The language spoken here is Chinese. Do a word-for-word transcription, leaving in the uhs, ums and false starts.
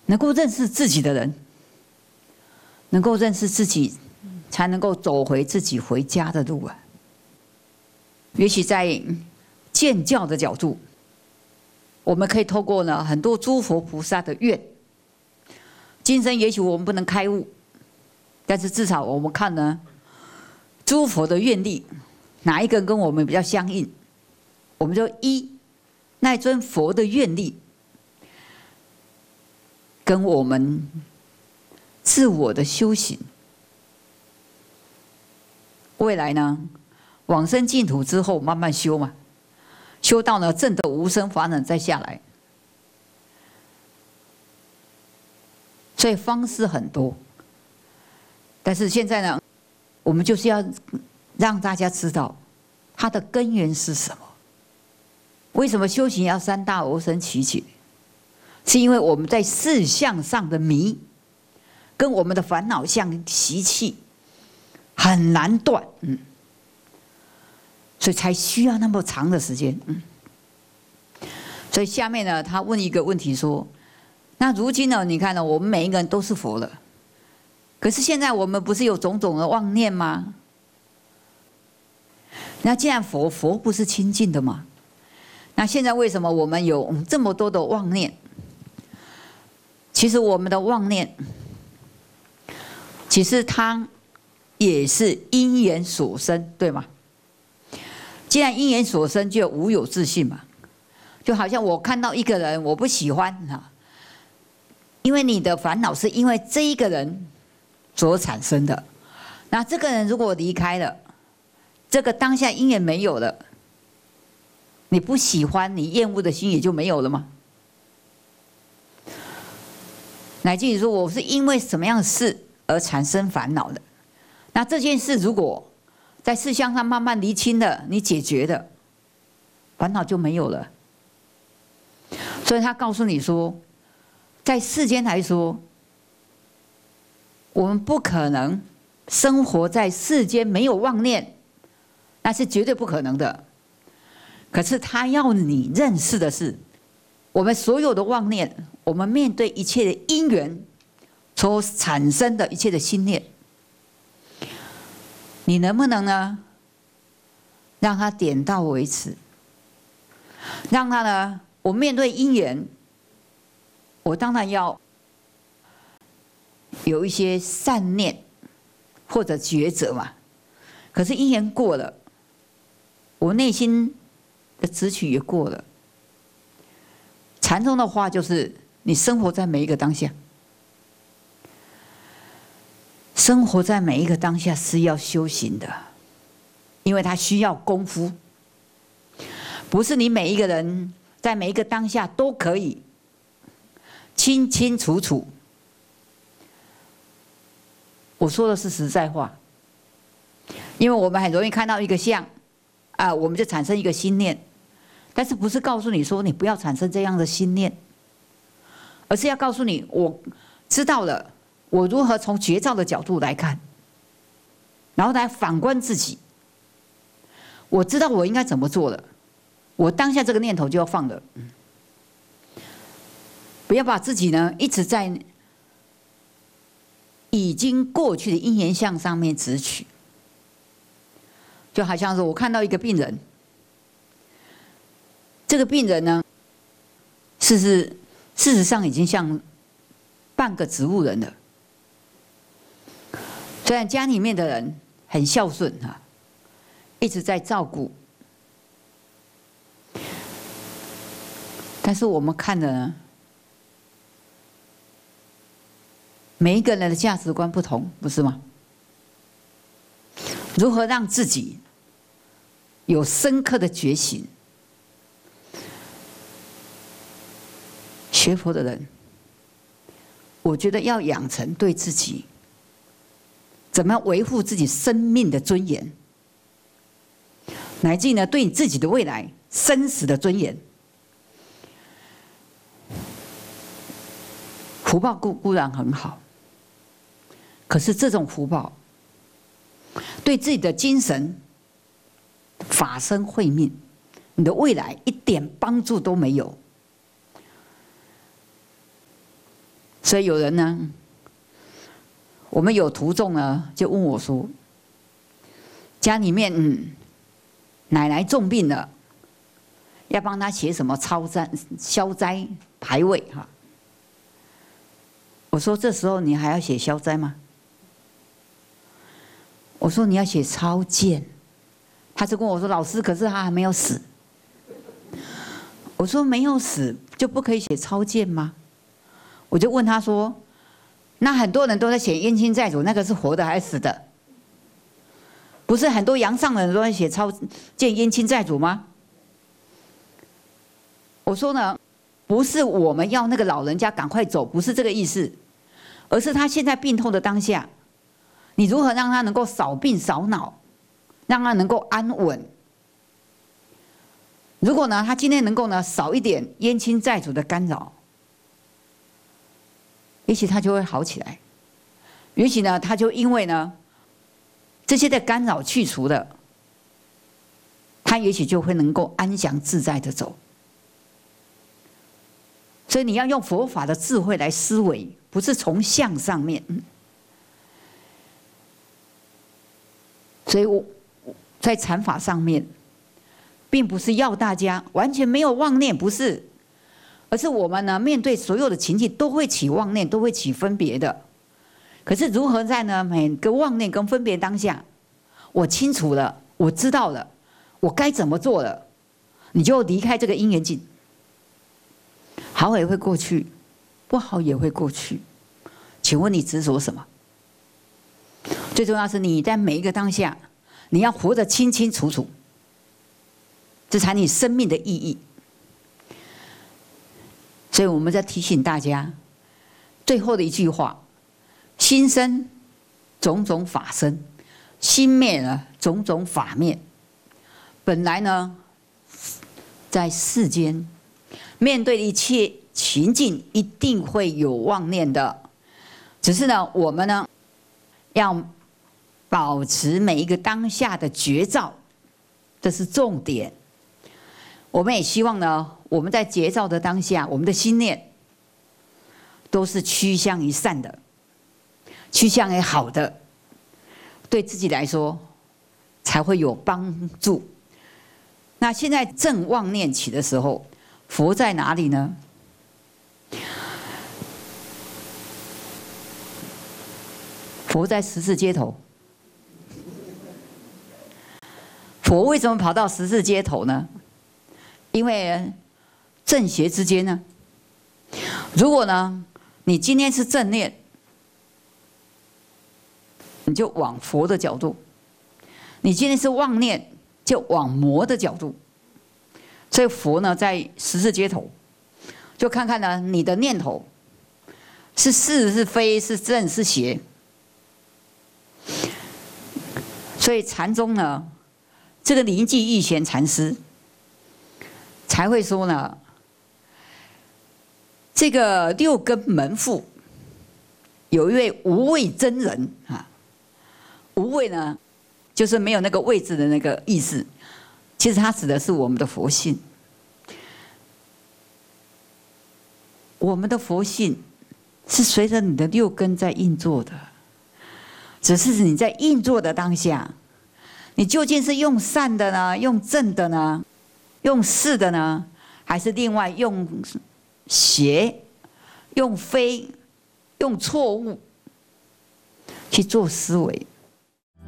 能够认识自己的人，能够认识自己，才能够走回自己回家的路啊。也许在建教的角度，我们可以透过呢很多诸佛菩萨的愿，今生也许我们不能开悟，但是至少我们看呢，诸佛的愿力，哪一个跟我们比较相应，我们就依那尊佛的愿力，跟我们自我的修行，未来呢，往生净土之后慢慢修嘛，修到呢证得无生法忍再下来，所以方式很多。但是现在呢，我们就是要让大家知道它的根源是什么。为什么修行要三大阿僧祇劫？是因为我们在事相上的迷，跟我们的烦恼相习气很难断，嗯，所以才需要那么长的时间，嗯。所以下面呢，他问一个问题说：那如今呢，你看呢，我们每一个人都是佛了，可是现在我们不是有种种的妄念吗？那既然佛，佛不是清净的吗？那现在为什么我们有这么多的妄念？其实我们的妄念，其实它也是因缘所生，对吗？既然因缘所生，就无有自性嘛。就好像我看到一个人，我不喜欢啊，因为你的烦恼是因为这一个人所产生的。那这个人如果离开了，这个当下因缘没有了，你不喜欢、你厌恶的心也就没有了吗？乃至于说我是因为什么样的事而产生烦恼的，那这件事如果在事相上慢慢厘清了，你解决了，烦恼就没有了。所以他告诉你说，在世间来说，我们不可能生活在世间没有妄念，那是绝对不可能的。可是他要你认识的是，我们所有的妄念，我们面对一切的因缘所产生的一切的心念，你能不能呢，让它点到为止？让它呢，我面对因缘，我当然要有一些善念或者抉择嘛。可是因缘过了，我内心的执取也过了。禅宗的话就是，你生活在每一个当下，生活在每一个当下是要修行的，因为它需要功夫，不是你每一个人在每一个当下都可以清清楚楚。我说的是实在话，因为我们很容易看到一个相，啊，我们就产生一个心念。但是不是告诉你说你不要产生这样的心念，而是要告诉你，我知道了，我如何从觉照的角度来看，然后来反观自己。我知道我应该怎么做了，我当下这个念头就要放了，不要把自己呢一直在已经过去的因缘相上面执取。就好像是我看到一个病人。这个病人呢，事实事实上已经像半个植物人了。虽然家里面的人很孝顺哈，一直在照顾，但是我们看的呢，每一个人的价值观不同，不是吗？如何让自己有深刻的觉醒？学佛的人，我觉得要养成对自己怎么样维护自己生命的尊严，乃至于呢对你自己的未来生死的尊严。福报固固然很好，可是这种福报对自己的精神法身慧命，你的未来一点帮助都没有。 所以有人呢，我们有徒众呢，就问我说，家里面嗯，奶奶重病了，要帮她写什么超灾消灾牌位哈？我说这时候你还要写消灾吗？我说你要写超荐。他就跟我说，老师，可是他还没有死。我说没有死就不可以写超荐吗？我就问他说，那很多人都在写冤亲债主，那个是活的还是死的？不是很多阳上的人都在写超荐冤亲债主吗？我说呢，不是我们要那个老人家赶快走，不是这个意思，而是他现在病痛的当下，你如何让他能够少病少恼，让他能够安稳。如果呢，他今天能够呢少一点冤亲债主的干扰，也许他就会好起来。也许呢，他就因为呢这些的干扰去除了，他也许就会能够安详自在的走。所以你要用佛法的智慧来思维，不是从相上面。所以我在禅法上面，并不是要大家完全没有妄念，不是，而是我们呢面对所有的情境都会起妄念，都会起分别的。可是如何在呢每个妄念跟分别当下，我清楚了，我知道了，我该怎么做了，你就离开这个因缘境。好也会过去，不好也会过去。请问你执着什么？最重要是你在每一个当下，你要活得清清楚楚，这才你生命的意义。所以我们在提醒大家，最后的一句话：心生种种法生，心灭了种种法灭。本来呢，在世间面对一切情境，一定会有妄念的，只是呢，我们呢要保持每一个当下的觉照，这是重点。我们也希望呢，我们在觉照的当下，我们的心念都是趋向于善的，趋向于好的，对自己来说才会有帮助。那现在正妄念起的时候，佛在哪里呢？佛在十字街头。佛为什么跑到十字街头呢？因为正邪之间呢，如果呢你今天是正念，你就往佛的角度；你今天是妄念，就往魔的角度。所以佛呢在十字街头，就看看呢你的念头是是是非，是正是邪。所以禅宗呢，这个临济义贤禅师才会说呢，这个六根门户有一位无畏真人啊，无畏呢就是没有那个位置的那个意思，其实它指的是我们的佛性。我们的佛性是随着你的六根在运作的，只是你在运作的当下，你究竟是用善的呢，用正的呢，用是的呢，还是另外用邪、用非、用错误去做思维？